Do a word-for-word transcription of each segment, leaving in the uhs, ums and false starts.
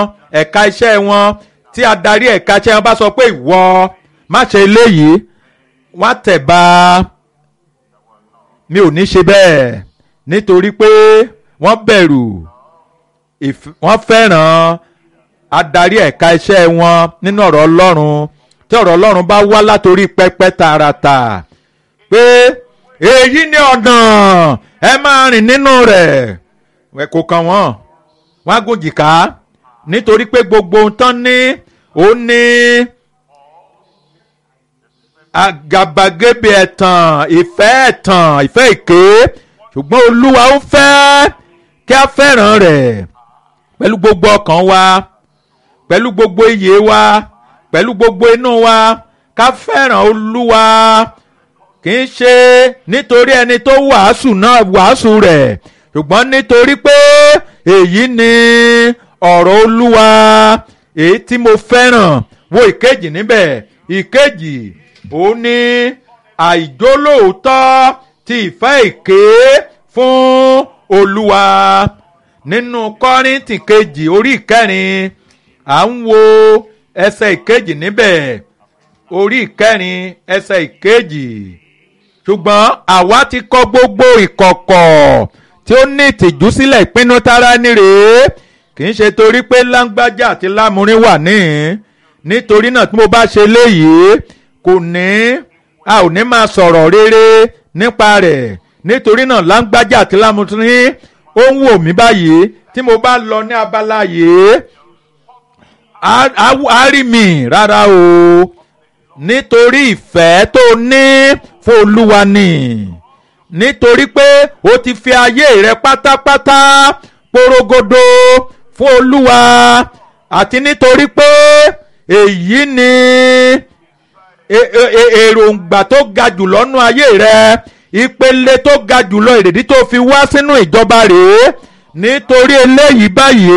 ẹ̀ka iṣẹ́ wọn tí adarí ẹ̀ka iṣẹ́ wọn bá sọ pé ìwọ má ṣe eléyìí wọ́n á tẹ̀ bá mi ò ní ṣe bẹ́ẹ̀ nítorí pé wọ́n bẹ̀rù wọ́n fẹ́ràn adarí ẹ̀ka iṣẹ́ wọn nínú ọ̀rọ̀ Ọlọ́run tí ọ̀rọ̀ Ọlọ́run bá wá látòrí pẹpẹ tààràtà pé èyí ni ọ̀nà ẹ máa rìn nínú rẹ̀ kò kàn wọ́n wọ́n á gùn jìká nítorí pé gbogbo ohun tán ní ó ní àgàbàgebè ẹ̀tàn ìfẹ́ ẹ̀tàn ìfẹ́ èké ṣùgbọ́n Olúwa ó fẹ́ kí a fẹ́ràn rẹ̀ pẹ̀lú gbogbo ọkàn wa pẹ̀lú gbogbo iyè wa pẹ̀lú gbogbo inú wa ká fẹ́ràn Olúwa kì í ṣe nítorí ẹni tó wàásù náà wàásù rẹ̀ ṣùgbọ́n nítorí pé èyí ni ọ̀rọ̀ Olúwa èyí tí mo fẹ́ràn wo ìkejì níbẹ̀ ìkejì ó ní àìjólóòótọ́ ti ìfẹ́ èké fún Olúwa nínú Kọ́ríńtì kejì orí ìkẹrin à ń wo ẹsẹ̀ ìkejì níbẹ̀ orí ìkẹrin ẹsẹ̀ ìkejì ṣùgbọ́n àwa ti kọ̀ gbogbo ìkọ̀kọ̀ tí ó ní ìtìjú sílẹ̀ ìpinnu tara ẹni rèé kì í ṣe torí pé láńgbájá àti lámúrin wà níhìn nítorí náà tí mo bá ṣe léyìí kò ní a ò ní máa sọ̀rọ̀ rere nípa rẹ̀ nítorí náà láńgbájá àti lámúrin ó ń wò mí báyìí tí mo bá lọ ní abala yìí á rí mi rárá o nítorí ìfẹ́ tó ní fún Olúwa ni nítorí pé o ti fi ayé rẹ pátápátá porogodo fún Olúwa àti nítorí pé èyí ni èròǹgbà tó ga jùlọ nínú ayé rẹ ìpele tó ga jùlọ èrèdí tó fi wá sínú ìjọba rèé nítorí eléyìí báyìí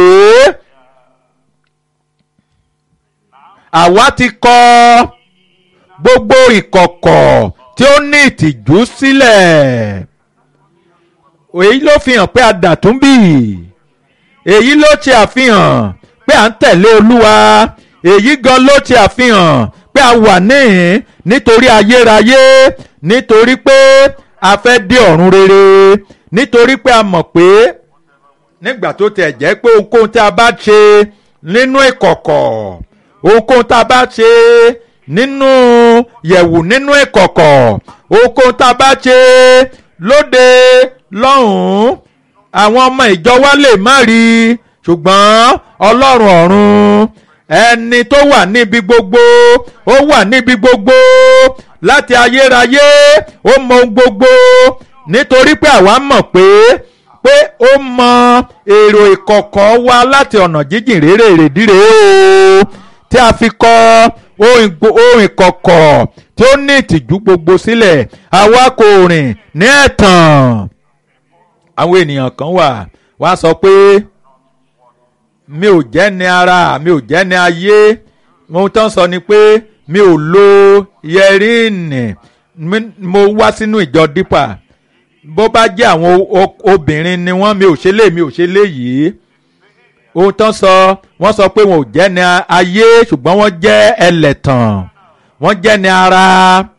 àwa ti kọ̀ gbogbo ìkọ̀kọ̀ tí ó ní ìtìjú sílẹ̀ èyí ló fi hàn pé a dàtúnbí èyí ló ṣe àfihàn pé à ń tẹ̀lé Olúwa èyí gan ló ṣe àfihàn pé a wà níhìn nítorí ayérayé nítorí pé a fẹ́ dé ọ̀run rere nítorí pé a mọ̀ pé nígbà tó tẹ̀ jẹ́ pé ohunkóhun tí a bá ṣe nínú ìkọ̀kọ̀ ohunkóhun tá a bá ṣe nínú yẹ̀wù nínú ìkọ̀kọ̀ ohunkóhun tá a bá ṣe lóde lọ́hùn-ún àwọn ọmọ ìjọ wa lè má rí ṣùgbọ́n Ọlọ́run ọ̀run ẹni tó wà níbi gbogbo ó wà níbi gbogbo láti ayérayé ó mọ ohun gbogbo nítorí pé àwa mọ̀ pé pé ó mọ èrò ìkọ̀kọ̀ wa láti ọ̀nà jíjìn réré rèdíre o tí a fi kọ̀ ohun ìkọ̀kọ̀ tí ó ní ìtìjú gbogbo sílẹ̀ àwa kò rìn ní ẹ̀tàn. àwọn ènìyàn kan wà wá sọ pé mi ò jẹ́ ní ara mi ò jẹ́ ní ayé ohun tó ń sọ ni pé mi ò lo yẹríìnì mo wá sínú ìjọ dípà bó bá jẹ́ àwọn obìnrin ni wọ́n mi ò ṣe lé mi ò ṣe lé yìí ohun tó ń sọ wọ́n sọ pé wọn ò jẹ́ ní ayé ṣùgbọ́n wọ́n jẹ́ ẹlẹ́tàn wọ́n jẹ́ ní ara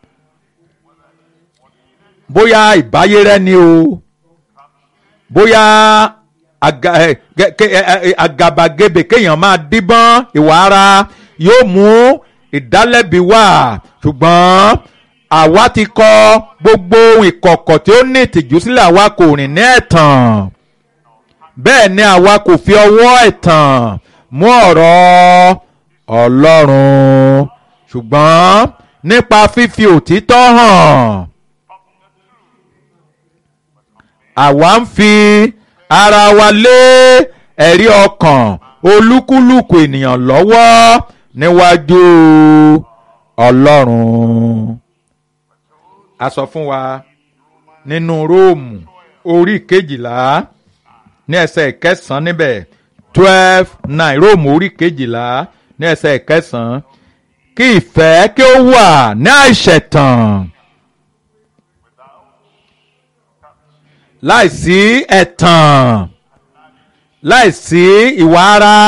bóyá ìbáyé rẹ ni o bóyá àgàbàgebè kéèyàn máa díbọ́n ìwà ara yóò mú ìdálẹ́bi wá ṣùgbọ́n àwa ti kọ̀ gbogbo ohun ìkọ̀kọ̀ tí ó ní ìtìjú sílẹ̀ àwa kò rìn ní ẹ̀tàn bẹ́ẹ̀ ni àwa kò fi ọwọ́ ẹ̀tàn mú ọ̀rọ̀ Ọlọ́run ṣùgbọ́n nípa fífi òtítọ́ hàn àwa ń fi ara wa lé ẹ̀rí ọkàn olúkúlùkù ènìyàn lọ́wọ́ níwájú Ọlọ́run. a sọ fún wa nínú Róòmù orí kejìlá ní ẹsẹ̀ ìkẹsàn-án níbẹ̀ twelve nine Róòmù orí kejìlá ní ẹsẹ̀ ìkẹsàn-án kí ìfẹ́ kí ó wà ní àìṣẹ̀tàn láìsí ẹ̀tàn láìsí ìwà ara.